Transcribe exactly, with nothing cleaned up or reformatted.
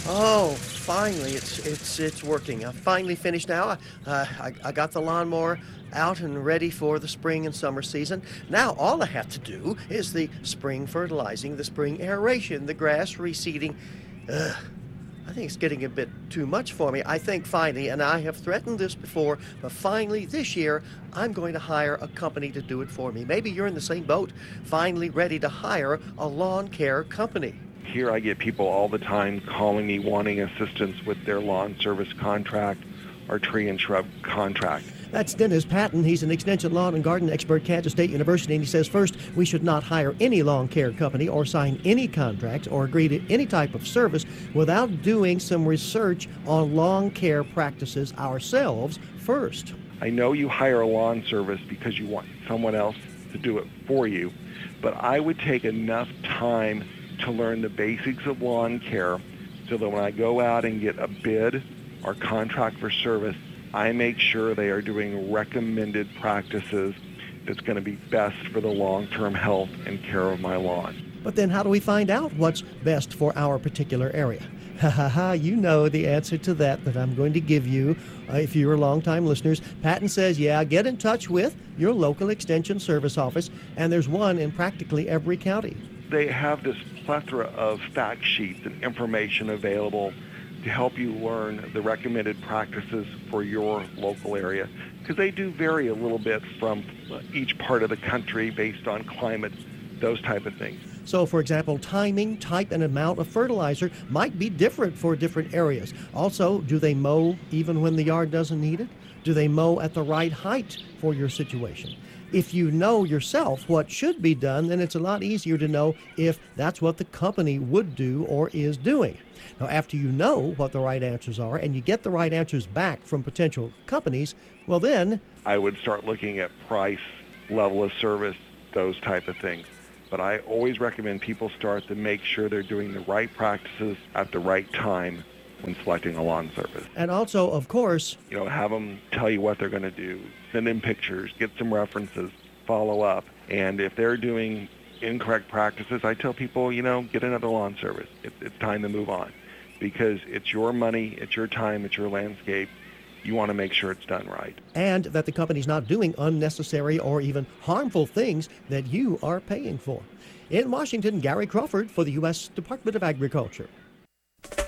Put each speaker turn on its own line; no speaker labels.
Oh, finally, it's it's it's working. I finally finished now. Uh, I I got the lawnmower out and ready for the spring and summer season. Now all I have to do is the spring fertilizing, the spring aeration, the grass reseeding. Ugh, I think it's getting a bit too much for me. I think finally, and I have threatened this before, but finally this year I'm going to hire a company to do it for me. Maybe you're in the same boat, finally ready to hire a lawn care company.
Here I get people all the time calling me wanting assistance with their lawn service contract or tree and shrub contract.
That's Dennis Patton. He's an extension lawn and garden expert at Kansas State University, and he says first, we should not hire any lawn care company or sign any contracts or agree to any type of service without doing some research on lawn care practices ourselves first.
I know you hire a lawn service because you want someone else to do it for you, but I would take enough time to learn the basics of lawn care so that when I go out and get a bid or contract for service, I make sure they are doing recommended practices that's going to be best for the long-term health and care of my lawn.
But then how do we find out what's best for our particular area? Ha ha ha, you know the answer to that that I'm going to give you uh, if you're longtime listeners. Patton says, yeah, get in touch with your local extension service office, and there's one in practically every county.
They have this plethora of fact sheets and information available to help you learn the recommended practices for your local area, because they do vary a little bit from each part of the country based on climate, those type of things.
So, for example, timing, type, and amount of fertilizer might be different for different areas. Also, do they mow even when the yard doesn't need it? Do they mow at the right height for your situation? If you know yourself what should be done, then it's a lot easier to know if that's what the company would do or is doing. Now, after you know what the right answers are and you get the right answers back from potential companies, well then,
I would start looking at price, level of service, those type of things. But I always recommend people start to make sure they're doing the right practices at the right time when selecting a lawn service.
And also, of course,
you know, have them tell you what they're going to do, send in pictures, get some references, follow up. And if they're doing incorrect practices, I tell people, you know, get another lawn service. It, it's time to move on, because it's your money, it's your time, it's your landscape. You want to make sure it's done right.
And that the company's not doing unnecessary or even harmful things that you are paying for. In Washington, Gary Crawford for the U S Department of Agriculture.